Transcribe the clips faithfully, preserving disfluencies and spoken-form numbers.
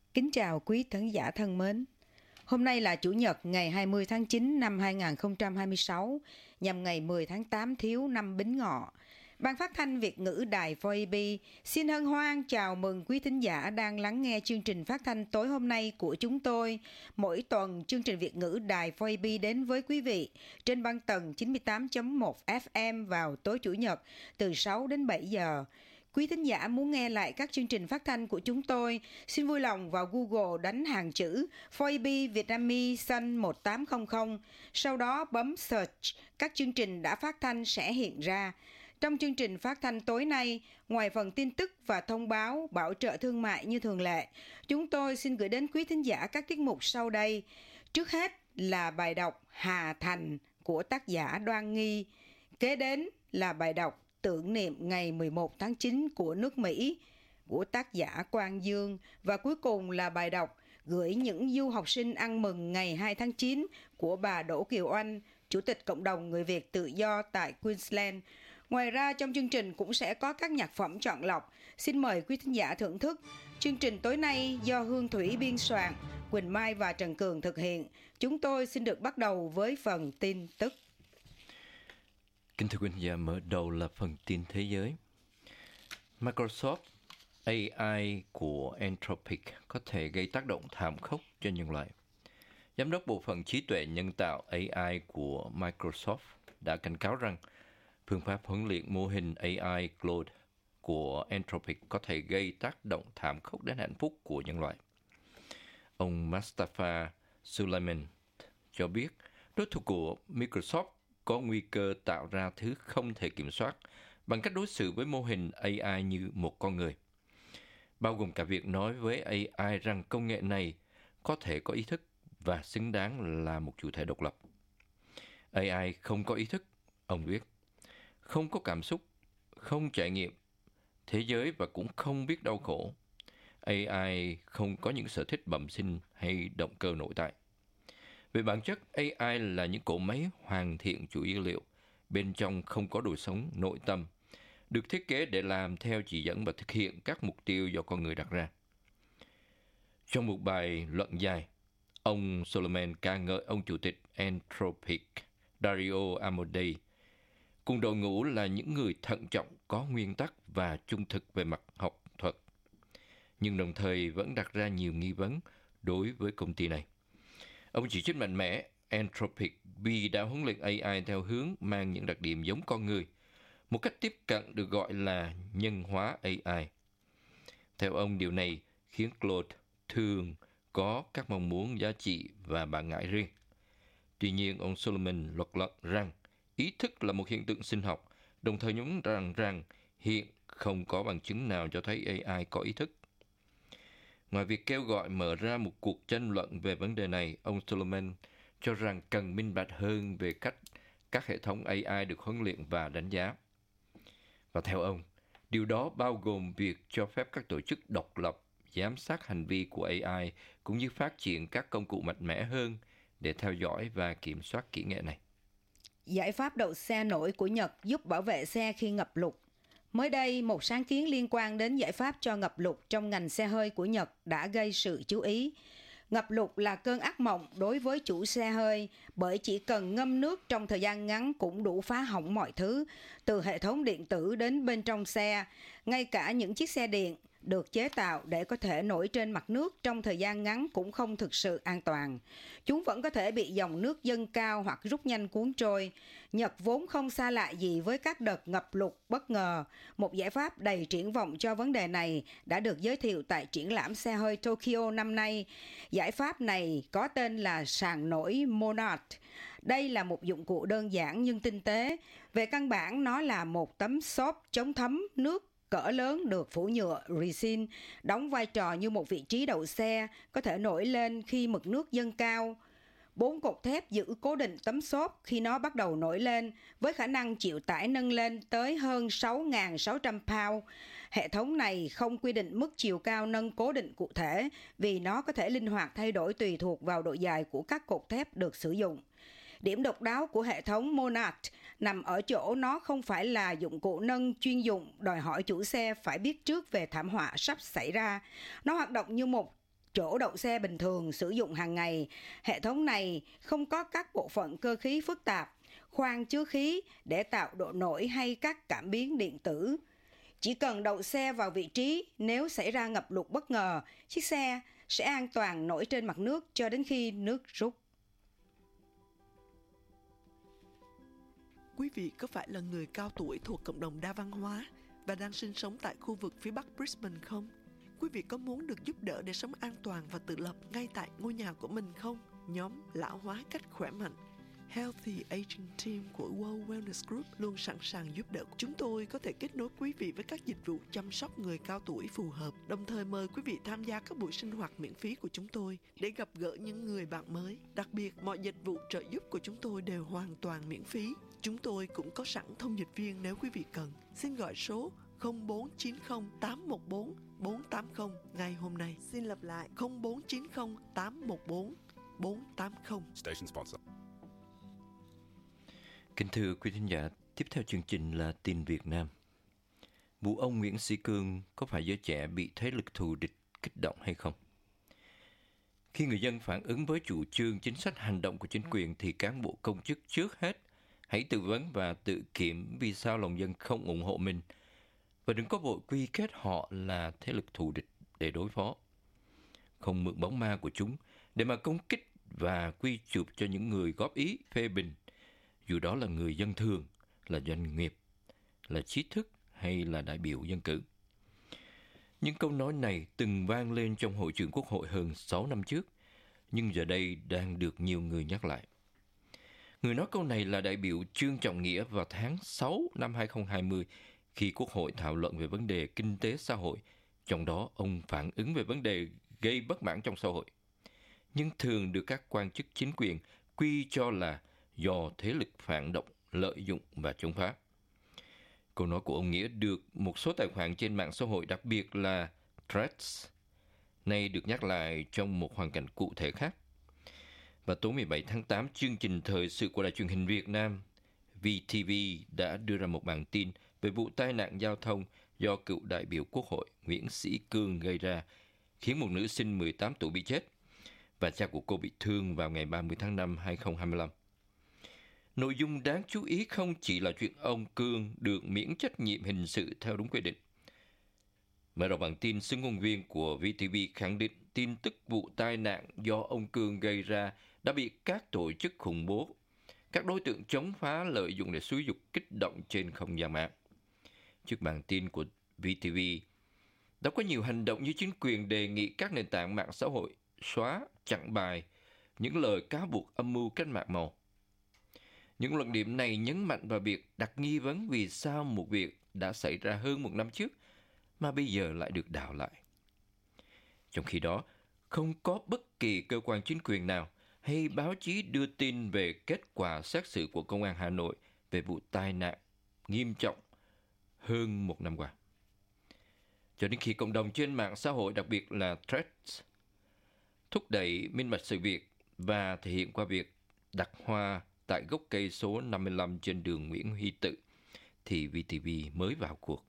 Kính chào quý khán giả thân mến. Hôm nay là Chủ nhật ngày hai mươi tháng chín năm hai nghìn không trăm hai mươi sáu, nhằm ngày mười tháng tám Thiếu năm Bính Ngọ. Ban phát thanh Việt ngữ Đài four A B xin hân hoan chào mừng quý thính giả đang lắng nghe chương trình phát thanh tối hôm nay của chúng tôi. Mỗi tuần, chương trình Việt ngữ Đài four A B đến với quý vị trên băng tần chín mươi tám chấm một F M vào tối Chủ nhật từ sáu đến bảy giờ. Quý thính giả muốn nghe lại các chương trình phát thanh của chúng tôi, xin vui lòng vào Google đánh hàng chữ four A B Vietnamese Sun một tám không không, sau đó bấm search, các chương trình đã phát thanh sẽ hiện ra. Trong chương trình phát thanh tối nay, ngoài phần tin tức và thông báo bảo trợ thương mại như thường lệ, chúng tôi xin gửi đến quý thính giả các tiết mục sau đây. Trước hết là bài đọc Hà Thành của tác giả Đoan Nghi, kế đến là bài đọc Tưởng niệm ngày mười một tháng chín của nước Mỹ của tác giả Quang Dương, và cuối cùng là bài đọc Gửi những du học sinh ăn mừng ngày hai tháng chín của bà Đỗ Kiều Oanh, Chủ tịch Cộng đồng Người Việt Tự do tại Queensland. Ngoài ra, trong chương trình cũng sẽ có các nhạc phẩm chọn lọc. Xin mời quý thính giả thưởng thức. Chương trình tối nay do Hương Thủy biên soạn, Quỳnh Mai và Trần Cường thực hiện. Chúng tôi xin được bắt đầu với phần tin tức. Kính thưa quý khán giả, mở đầu là phần tin thế giới. Microsoft A I của Anthropic có thể gây tác động thảm khốc cho nhân loại. Giám đốc bộ phận trí tuệ nhân tạo A I của Microsoft đã cảnh cáo rằng phương pháp huấn luyện mô hình A I Claude của Anthropic có thể gây tác động thảm khốc đến hạnh phúc của nhân loại. Ông Mustafa Sulaiman cho biết đối thủ của Microsoft có nguy cơ tạo ra thứ không thể kiểm soát bằng cách đối xử với mô hình A I như một con người, bao gồm cả việc nói với A I rằng công nghệ này có thể có ý thức và xứng đáng là một chủ thể độc lập. A I không có ý thức, ông viết, không có cảm xúc, không trải nghiệm thế giới và cũng không biết đau khổ. A I không có những sở thích bẩm sinh hay động cơ nội tại. Về bản chất, A I là những cỗ máy hoàn thiện chủ yếu liệu, bên trong không có đời sống nội tâm, được thiết kế để làm theo chỉ dẫn và thực hiện các mục tiêu do con người đặt ra. Trong một bài luận dài, ông Solomon ca ngợi ông chủ tịch Anthropic, Dario Amodei, cùng đội ngũ là những người thận trọng, có nguyên tắc và trung thực về mặt học thuật, nhưng đồng thời vẫn đặt ra nhiều nghi vấn đối với công ty này. Ông chỉ trích mạnh mẽ Anthropic vì đã huấn luyện A I theo hướng mang những đặc điểm giống con người, một cách tiếp cận được gọi là nhân hóa A I. Theo ông, điều này khiến Claude thường có các mong muốn, giá trị và bản ngã riêng. Tuy nhiên, ông Solomon luật luận rằng ý thức là một hiện tượng sinh học, đồng thời nhấn rằng rằng hiện không có bằng chứng nào cho thấy A I có ý thức. Ngoài việc kêu gọi mở ra một cuộc tranh luận về vấn đề này, ông Solomon cho rằng cần minh bạch hơn về cách các hệ thống A I được huấn luyện và đánh giá. Và theo ông, điều đó bao gồm việc cho phép các tổ chức độc lập giám sát hành vi của A I, cũng như phát triển các công cụ mạnh mẽ hơn để theo dõi và kiểm soát kỹ nghệ này. Giải pháp đậu xe nổi của Nhật giúp bảo vệ xe khi ngập lụt. Mới đây, một sáng kiến liên quan đến giải pháp cho ngập lụt trong ngành xe hơi của Nhật đã gây sự chú ý. Ngập lụt là cơn ác mộng đối với chủ xe hơi, bởi chỉ cần ngâm nước trong thời gian ngắn cũng đủ phá hỏng mọi thứ, từ hệ thống điện tử đến bên trong xe. Ngay cả những chiếc xe điện được chế tạo để có thể nổi trên mặt nước trong thời gian ngắn cũng không thực sự an toàn. Chúng vẫn có thể bị dòng nước dâng cao hoặc rút nhanh cuốn trôi. Nhật vốn không xa lạ gì với các đợt ngập lụt bất ngờ. Một giải pháp đầy triển vọng cho vấn đề này đã được giới thiệu tại triển lãm xe hơi Tokyo năm nay. Giải pháp này có tên là sàn nổi Monad. Đây là một dụng cụ đơn giản nhưng tinh tế. Về căn bản, nó là một tấm xốp chống thấm nước cỡ lớn được phủ nhựa resin, đóng vai trò như một vị trí đậu xe, có thể nổi lên khi mực nước dâng cao. Bốn cột thép giữ cố định tấm xốp khi nó bắt đầu nổi lên, với khả năng chịu tải nâng lên tới hơn sáu nghìn sáu trăm pound. Hệ thống này không quy định mức chiều cao nâng cố định cụ thể, vì nó có thể linh hoạt thay đổi tùy thuộc vào độ dài của các cột thép được sử dụng. Điểm độc đáo của hệ thống Monad nằm ở chỗ nó không phải là dụng cụ nâng chuyên dụng đòi hỏi chủ xe phải biết trước về thảm họa sắp xảy ra. Nó hoạt động như một chỗ đậu xe bình thường sử dụng hàng ngày. Hệ thống này không có các bộ phận cơ khí phức tạp, khoang chứa khí để tạo độ nổi hay các cảm biến điện tử. Chỉ cần đậu xe vào vị trí, nếu xảy ra ngập lụt bất ngờ, chiếc xe sẽ an toàn nổi trên mặt nước cho đến khi nước rút. Quý vị có phải là người cao tuổi thuộc cộng đồng đa văn hóa và đang sinh sống tại khu vực phía bắc Brisbane không? Quý vị có muốn được giúp đỡ để sống an toàn và tự lập ngay tại ngôi nhà của mình không? Nhóm lão hóa cách khỏe mạnh Healthy Aging Team của World Wellness Group luôn sẵn sàng giúp đỡ. Chúng tôi có thể kết nối quý vị với các dịch vụ chăm sóc người cao tuổi phù hợp, đồng thời mời quý vị tham gia các buổi sinh hoạt miễn phí của chúng tôi để gặp gỡ những người bạn mới. Đặc biệt, mọi dịch vụ trợ giúp của chúng tôi đều hoàn toàn miễn phí. Chúng tôi cũng có sẵn thông dịch viên nếu quý vị cần. Xin gọi số không bốn chín không tám một bốn bốn tám không ngày hôm nay. Xin lặp lại không bốn chín không tám một bốn bốn tám không. Station sponsor. Kính thưa quý thính giả, tiếp theo chương trình là tin Việt Nam. Vụ ông Nguyễn Sĩ Cương có phải giới trẻ bị thế lực thù địch kích động hay không? Khi người dân phản ứng với chủ trương chính sách hành động của chính quyền thì cán bộ công chức trước hết hãy tự vấn và tự kiểm vì sao lòng dân không ủng hộ mình và đừng có vội quy kết họ là thế lực thù địch để đối phó. Không mượn bóng ma của chúng để mà công kích và quy chụp cho những người góp ý, phê bình, dù đó là người dân thường, là doanh nghiệp, là trí thức hay là đại biểu dân cử. Những câu nói này từng vang lên trong hội trường Quốc hội hơn sáu năm trước, nhưng giờ đây đang được nhiều người nhắc lại. Người nói câu này là đại biểu Trương Trọng Nghĩa vào tháng sáu năm hai không hai không khi Quốc hội thảo luận về vấn đề kinh tế xã hội, trong đó ông phản ứng về vấn đề gây bất mãn trong xã hội, nhưng thường được các quan chức chính quyền quy cho là do thế lực phản động, lợi dụng và chống phá. Câu nói của ông Nghĩa được một số tài khoản trên mạng xã hội, đặc biệt là Threads, nay được nhắc lại trong một hoàn cảnh cụ thể khác. Và tối mười bảy tháng tám, chương trình thời sự của Đài truyền hình Việt Nam vê tê vê đã đưa ra một bản tin về vụ tai nạn giao thông do cựu đại biểu Quốc hội Nguyễn Sĩ Cương gây ra, khiến một nữ sinh mười tám tuổi bị chết và cha của cô bị thương vào ngày ba mươi tháng năm năm hai không hai lăm. Nội dung đáng chú ý không chỉ là chuyện ông Cương được miễn trách nhiệm hình sự theo đúng quy định. Mở đầu bản tin, xưng ngôn viên của vê tê vê khẳng định tin tức vụ tai nạn do ông Cương gây ra đã bị các tổ chức khủng bố, các đối tượng chống phá lợi dụng để xúi giục kích động trên không gian mạng. Trước bản tin của vê tê vê, đã có nhiều hành động như chính quyền đề nghị các nền tảng mạng xã hội xóa, chặn bài những lời cáo buộc âm mưu cách mạng màu. Những luận điểm này nhấn mạnh vào việc đặt nghi vấn vì sao một việc đã xảy ra hơn một năm trước mà bây giờ lại được đảo lại. Trong khi đó, không có bất kỳ cơ quan chính quyền nào hay báo chí đưa tin về kết quả xét xử của Công an Hà Nội về vụ tai nạn nghiêm trọng hơn một năm qua. Cho đến khi cộng đồng trên mạng xã hội, đặc biệt là Threads, thúc đẩy minh bạch sự việc và thể hiện qua việc đặt hoa tại gốc cây số năm mươi lăm trên đường Nguyễn Huy Tự, thì vê tê vê mới vào cuộc.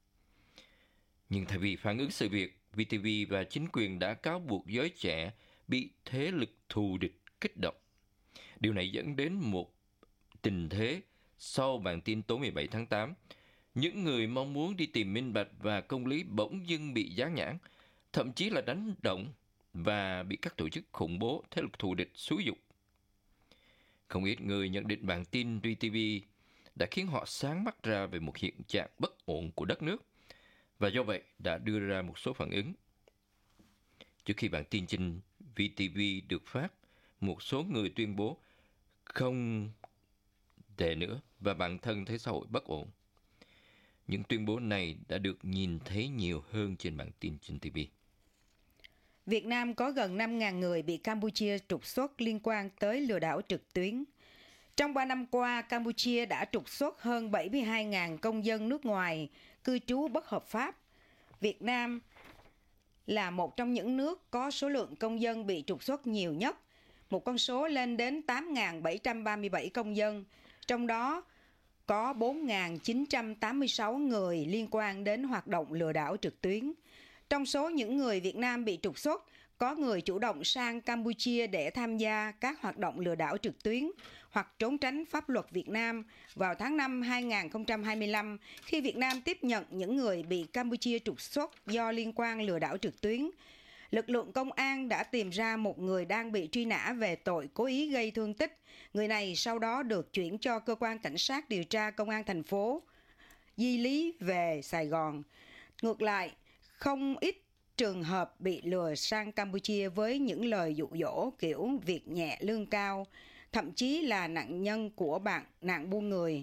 Nhưng thay vì phản ứng sự việc, vê tê vê và chính quyền đã cáo buộc giới trẻ bị thế lực thù địch kích động. Điều này dẫn đến một tình thế sau bản tin tối mười bảy tháng tám. Những người mong muốn đi tìm minh bạch và công lý bỗng dưng bị dán nhãn, thậm chí là đánh động và bị các tổ chức khủng bố, thế lực thù địch xúi giục. Không ít người nhận định bản tin vê tê vê đã khiến họ sáng mắt ra về một hiện trạng bất ổn của đất nước và do vậy đã đưa ra một số phản ứng. Trước khi bản tin trên vê tê vê được phát, một số người tuyên bố không tệ nữa và bản thân thấy xã hội bất ổn. Những tuyên bố này đã được nhìn thấy nhiều hơn trên bản tin trên ti vi. Việt Nam có gần năm nghìn người bị Campuchia trục xuất liên quan tới lừa đảo trực tuyến. Trong ba năm qua, Campuchia đã trục xuất hơn bảy mươi hai nghìn công dân nước ngoài cư trú bất hợp pháp. Việt Nam là một trong những nước có số lượng công dân bị trục xuất nhiều nhất, một con số lên đến tám nghìn bảy trăm ba mươi bảy công dân, trong đó có bốn nghìn chín trăm tám mươi sáu người liên quan đến hoạt động lừa đảo trực tuyến. Trong số những người Việt Nam bị trục xuất, có người chủ động sang Campuchia để tham gia các hoạt động lừa đảo trực tuyến hoặc trốn tránh pháp luật Việt Nam vào tháng năm hai nghìn không trăm hai mươi lăm, khi Việt Nam tiếp nhận những người bị Campuchia trục xuất do liên quan lừa đảo trực tuyến. Lực lượng công an đã tìm ra một người đang bị truy nã về tội cố ý gây thương tích. Người này sau đó được chuyển cho cơ quan cảnh sát điều tra công an thành phố di lý về Sài Gòn. Ngược lại, không ít trường hợp bị lừa sang Campuchia với những lời dụ dỗ kiểu việc nhẹ lương cao, thậm chí là nạn nhân của bạn nạn buôn người.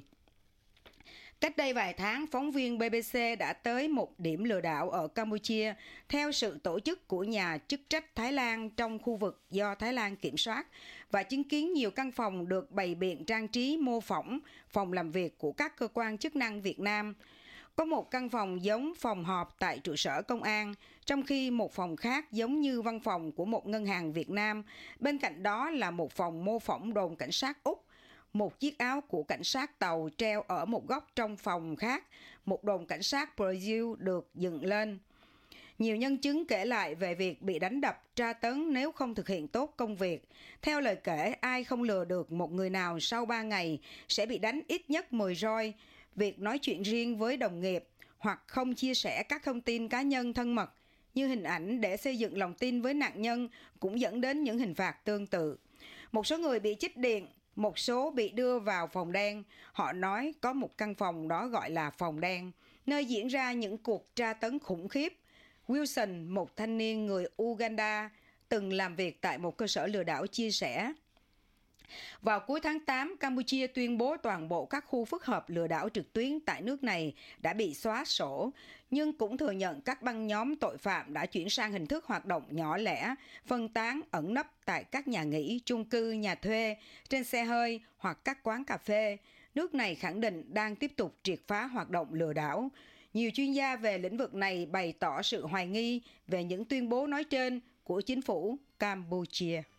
Cách đây vài tháng, phóng viên bê bê xê đã tới một điểm lừa đảo ở Campuchia theo sự tổ chức của nhà chức trách Thái Lan trong khu vực do Thái Lan kiểm soát và chứng kiến nhiều căn phòng được bày biện trang trí mô phỏng phòng làm việc của các cơ quan chức năng Việt Nam. Có một căn phòng giống phòng họp tại trụ sở công an, trong khi một phòng khác giống như văn phòng của một ngân hàng Việt Nam. Bên cạnh đó là một phòng mô phỏng đồn cảnh sát Úc. Một chiếc áo của cảnh sát tàu treo ở một góc trong phòng khác. Một đồn cảnh sát Brazil được dựng lên. Nhiều nhân chứng kể lại về việc bị đánh đập, tra tấn nếu không thực hiện tốt công việc. Theo lời kể, ai không lừa được một người nào sau ba ngày sẽ bị đánh ít nhất mười roi. Việc nói chuyện riêng với đồng nghiệp hoặc không chia sẻ các thông tin cá nhân thân mật như hình ảnh để xây dựng lòng tin với nạn nhân cũng dẫn đến những hình phạt tương tự. Một số người bị chích điện, một số bị đưa vào phòng đen. Họ nói có một căn phòng đó gọi là phòng đen, nơi diễn ra những cuộc tra tấn khủng khiếp. Wilson, một thanh niên người Uganda, từng làm việc tại một cơ sở lừa đảo chia sẻ. Vào cuối tháng tám, Campuchia tuyên bố toàn bộ các khu phức hợp lừa đảo trực tuyến tại nước này đã bị xóa sổ, nhưng cũng thừa nhận các băng nhóm tội phạm đã chuyển sang hình thức hoạt động nhỏ lẻ, phân tán, ẩn nấp tại các nhà nghỉ, chung cư, nhà thuê, trên xe hơi hoặc các quán cà phê. Nước này khẳng định đang tiếp tục triệt phá hoạt động lừa đảo. Nhiều chuyên gia về lĩnh vực này bày tỏ sự hoài nghi về những tuyên bố nói trên của chính phủ Campuchia.